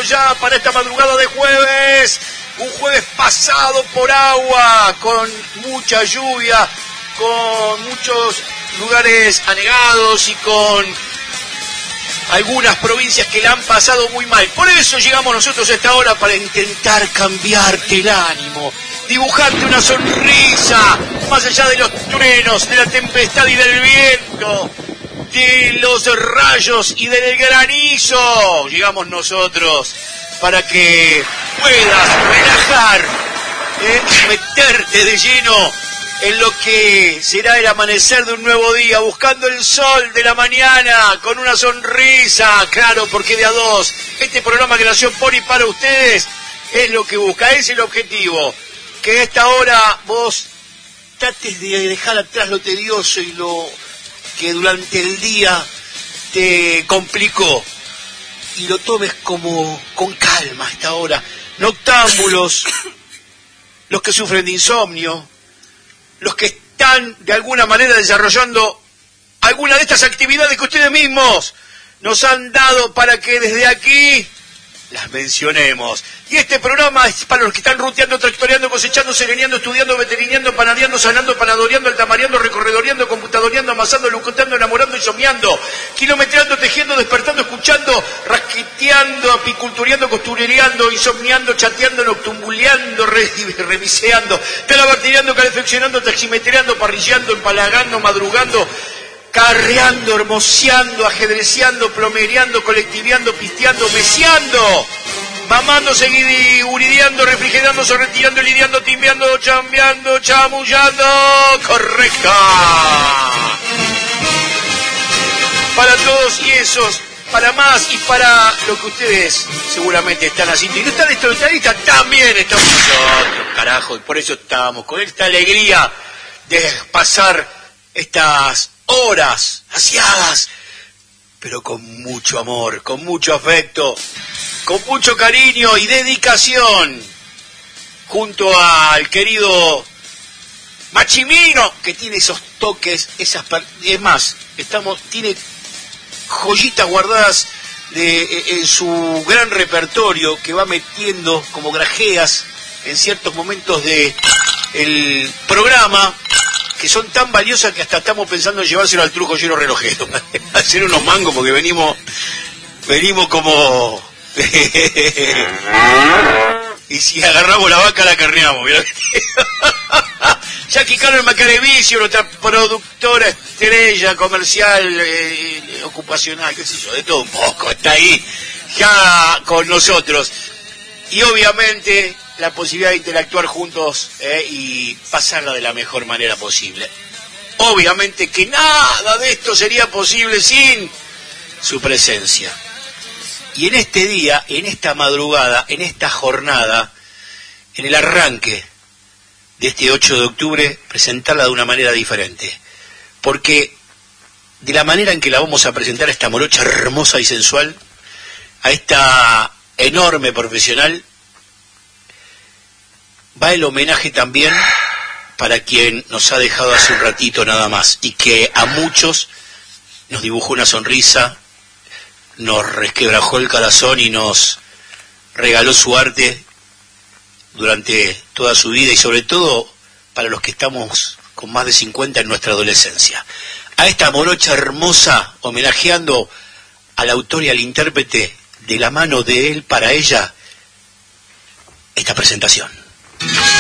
ya para esta madrugada de jueves. Un jueves pasado por agua, con mucha lluvia, con muchos lugares anegados y con algunas provincias que la han pasado muy mal. Por eso llegamos nosotros a esta hora, para intentar cambiarte el ánimo, dibujarte una sonrisa, más allá de los truenos, de la tempestad y del viento, de los rayos y del granizo. Llegamos nosotros para que puedas relajar, meterte de lleno en lo que será el amanecer de un nuevo día, buscando el sol de la mañana con una sonrisa, claro, porque de a dos. Este programa que nació por y para ustedes es lo que busca, es el objetivo, que a esta hora vos trates de dejar atrás lo tedioso y lo que durante el día te complicó, y lo tomes como con calma a esta hora. Noctámbulos, los que sufren de insomnio, los que están de alguna manera desarrollando alguna de estas actividades que ustedes mismos nos han dado para que desde aquí las mencionemos. Y este programa es para los que están ruteando, tractoreando, cosechando, sereneando, estudiando, veterineando, panadeando, sanando, panadoreando, altamareando, recorredoreando, computadoreando, amasando, lucotando, enamorando y soñando, kilometreando, tejiendo, despertando, escuchando, rasqueteando, apicultureando, costurereando, insomniando, chateando, noctumbuleando, remiseando, talabartireando, calefaccionando, taximetreando, parrillando, empalagando, madrugando, carreando, hermoseando, ajedreceando, plomereando, colectiveando, pisteando, meseando, mamando, uridiando, refrigerando, sorretirando, lidiando, timbeando, chambeando, chamullando. ¡Correcto! Para todos y esos, para más y para lo que ustedes seguramente están haciendo. Y no están estos estadistas, también estamos nosotros, carajo. Y por eso estamos con esta alegría de pasar estas horas ansiadas, pero con mucho amor, con mucho afecto, con mucho cariño y dedicación, junto al querido Machimino, que tiene esos toques, es más, tiene joyitas guardadas en su gran repertorio, que va metiendo como grajeas en ciertos momentos de el programa, que son tan valiosas que hasta estamos pensando en llevárselo al Trujo Lleno Relojero, hacer unos mangos, porque venimos como y si agarramos la vaca la carneamos. Jackie Carmen Macarevicio, nuestra productora estrella comercial, ocupacional, qué sé yo, de todo un poco, está ahí ya con nosotros, y obviamente la posibilidad de interactuar juntos y pasarla de la mejor manera posible. Obviamente que nada de esto sería posible sin su presencia. Y en este día, en esta madrugada, en esta jornada, en el arranque de este 8 de octubre, presentarla de una manera diferente. Porque de la manera en que la vamos a presentar, a esta morocha hermosa y sensual, a esta enorme profesional, va el homenaje también para quien nos ha dejado hace un ratito nada más, y que a muchos nos dibujó una sonrisa, nos resquebrajó el corazón y nos regaló su arte durante toda su vida, y sobre todo para los que estamos con más de 50 en nuestra adolescencia. A esta morocha hermosa, homenajeando al autor y al intérprete, de la mano de él para ella, esta presentación.